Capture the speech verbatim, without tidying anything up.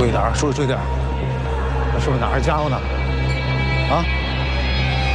注意点，注意注意点。那是不是哪儿家伙呢？啊？